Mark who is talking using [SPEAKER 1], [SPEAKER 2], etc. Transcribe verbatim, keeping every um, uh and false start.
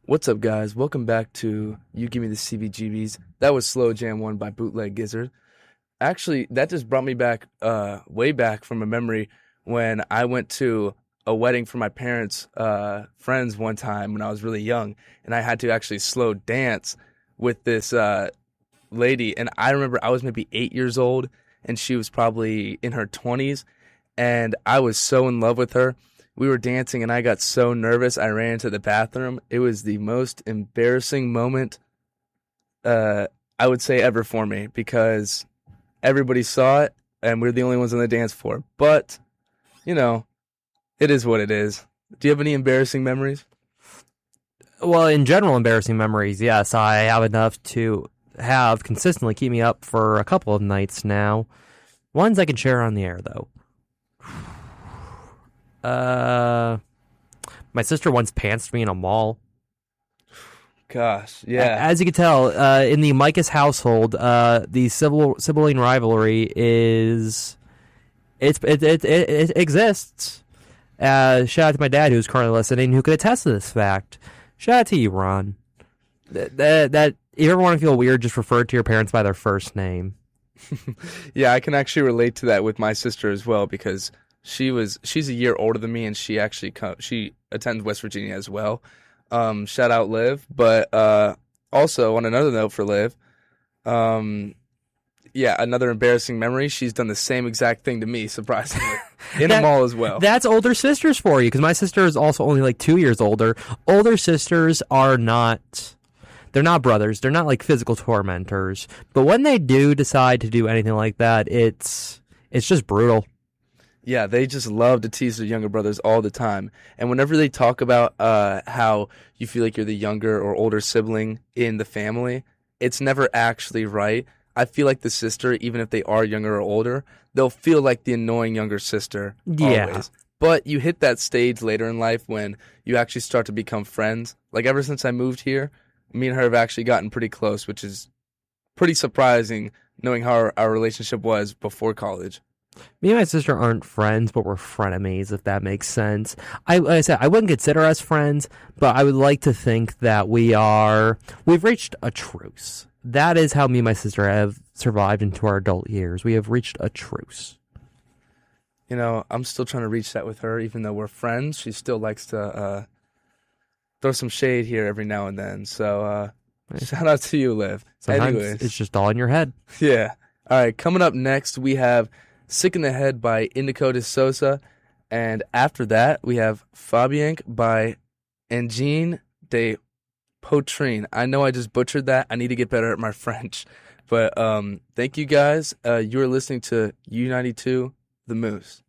[SPEAKER 1] What's up, guys? Welcome back to You Give Me the C B G Bs. That was Slow Jam one by Bootleg Gizzard. Actually, that just brought me back, uh, way back from a memory when I went to a wedding for my parents' uh, friends one time when I was really young, and I had to actually slow dance with this uh, lady. And I remember I was maybe eight years old, and she was probably in her twenties, and I was so in love with her. We were dancing, and I got so nervous, I ran into the bathroom. It was the most embarrassing moment, uh, I would say, ever for me, because everybody saw it, and we we're the only ones on the dance floor. But, you know, it is what it is. Do you have any embarrassing memories?
[SPEAKER 2] Well, in general, embarrassing memories, yes. I have enough to have consistently keep me up for a couple of nights now. Ones I can share on the air, though. Uh, my sister once pantsed me in a mall.
[SPEAKER 1] Gosh, yeah.
[SPEAKER 2] As you can tell, uh, in the Micah's household, uh, the civil, sibling rivalry is it's it it it, it exists. Uh, shout out to my dad, who's currently listening, who could attest to this fact. Shout out to you, Ron. That, that, that if you ever want to feel weird, just refer to your parents by their first name.
[SPEAKER 1] Yeah, I can actually relate to that with my sister as well, because she was she's a year older than me, and she actually co- she attends West Virginia as well. Um, shout out Liv, but uh, also on another note for Liv, um, yeah, another embarrassing memory. She's done the same exact thing to me, surprisingly, in
[SPEAKER 2] That-
[SPEAKER 1] a mall as well.
[SPEAKER 2] That's older sisters for you, because my sister is also only like two years older. Older sisters are not, they're not brothers. They're not like physical tormentors. But when they do decide to do anything like that, it's it's just brutal.
[SPEAKER 1] Yeah, they just love to tease their younger brothers all the time. And whenever they talk about uh, how you feel like you're the younger or older sibling in the family, it's never actually right. I feel like the sister, even if they are younger or older, they'll feel like the annoying younger sister
[SPEAKER 2] Yeah.
[SPEAKER 1] always. But you hit that stage later in life when you actually start to become friends. Like ever since I moved here, me and her have actually gotten pretty close, which is pretty surprising knowing how our, our relationship was before college.
[SPEAKER 2] Me and my sister aren't friends, but we're frenemies, if that makes sense. I, like I said, I wouldn't consider us friends, but I would like to think that we are, we've reached a truce. That is how me and my sister have survived into our adult years. We have reached a truce.
[SPEAKER 1] You know, I'm still trying to reach that with her, even though we're friends. She still likes to uh, throw some shade here every now and then. So, uh, shout out to you, Liv.
[SPEAKER 2] Sometimes
[SPEAKER 1] Anyways,
[SPEAKER 2] it's just all in your head.
[SPEAKER 1] yeah. All right, coming up next, we have Sick in the Head by Indico de Sosa. And after that, we have Fabiank by Engine de Poitrine. I know I just butchered that. I need to get better at my French. But um, thank you guys. Uh, you are listening to U ninety-two, The Moose.